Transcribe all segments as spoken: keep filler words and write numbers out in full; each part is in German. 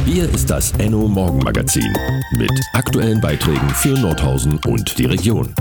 Hier ist das Enno Morgenmagazin mit aktuellen Beiträgen für Nordhausen und die Region.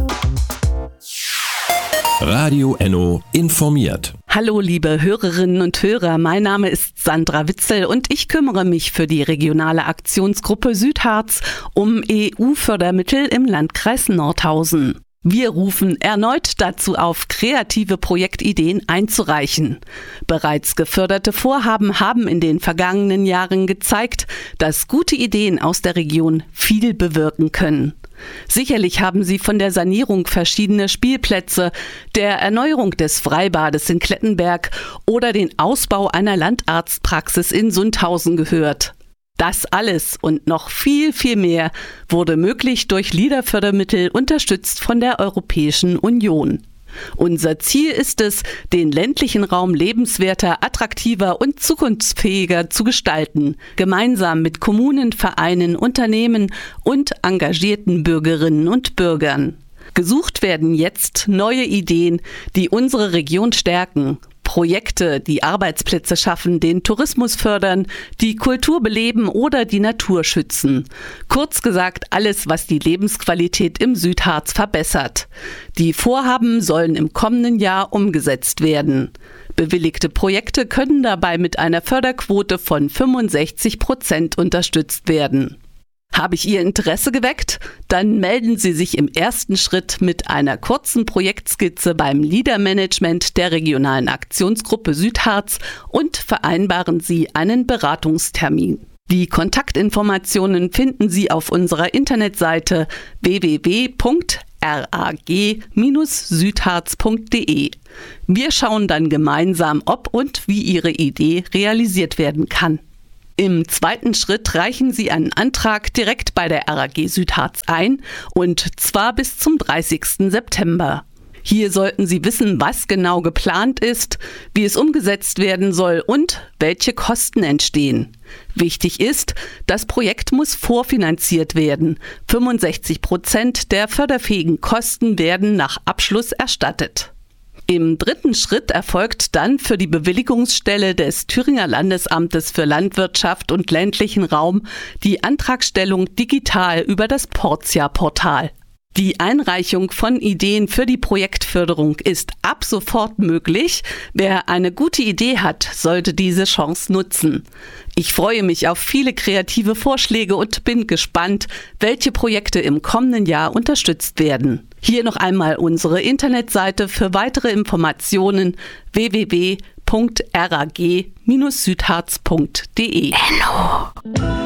Radio Enno informiert. Hallo liebe Hörerinnen und Hörer, mein Name ist Sandra Witzel und ich kümmere mich für die regionale Aktionsgruppe Südharz um E U-Fördermittel im Landkreis Nordhausen. Wir rufen erneut dazu auf, kreative Projektideen einzureichen. Bereits geförderte Vorhaben haben in den vergangenen Jahren gezeigt, dass gute Ideen aus der Region viel bewirken können. Sicherlich haben Sie von der Sanierung verschiedener Spielplätze, der Erneuerung des Freibades in Klettenberg oder den Ausbau einer Landarztpraxis in Sundhausen gehört. Das alles und noch viel, viel mehr wurde möglich durch LEADER-Fördermittel, unterstützt von der Europäischen Union. Unser Ziel ist es, den ländlichen Raum lebenswerter, attraktiver und zukunftsfähiger zu gestalten, gemeinsam mit Kommunen, Vereinen, Unternehmen und engagierten Bürgerinnen und Bürgern. Gesucht werden jetzt neue Ideen, die unsere Region stärken. Projekte, die Arbeitsplätze schaffen, den Tourismus fördern, die Kultur beleben oder die Natur schützen. Kurz gesagt, alles, was die Lebensqualität im Südharz verbessert. Die Vorhaben sollen im kommenden Jahr umgesetzt werden. Bewilligte Projekte können dabei mit einer Förderquote von fünfundsechzig Prozent unterstützt werden. Habe ich Ihr Interesse geweckt? Dann melden Sie sich im ersten Schritt mit einer kurzen Projektskizze beim LEADER-Management der regionalen Aktionsgruppe Südharz und vereinbaren Sie einen Beratungstermin. Die Kontaktinformationen finden Sie auf unserer Internetseite w w w punkt r a g Bindestrich südharz punkt d e. Wir schauen dann gemeinsam, ob und wie Ihre Idee realisiert werden kann. Im zweiten Schritt reichen Sie einen Antrag direkt bei der R A G Südharz ein, und zwar bis zum dreißigsten September. Hier sollten Sie wissen, was genau geplant ist, wie es umgesetzt werden soll und welche Kosten entstehen. Wichtig ist, das Projekt muss vorfinanziert werden. fünfundsechzig Prozent der förderfähigen Kosten werden nach Abschluss erstattet. Im dritten Schritt erfolgt dann für die Bewilligungsstelle des Thüringer Landesamtes für Landwirtschaft und ländlichen Raum die Antragstellung digital über das Portia-Portal. Die Einreichung von Ideen für die Projektförderung ist ab sofort möglich. Wer eine gute Idee hat, sollte diese Chance nutzen. Ich freue mich auf viele kreative Vorschläge und bin gespannt, welche Projekte im kommenden Jahr unterstützt werden. Hier noch einmal unsere Internetseite für weitere Informationen: w w w punkt r a g Bindestrich südharz punkt d e.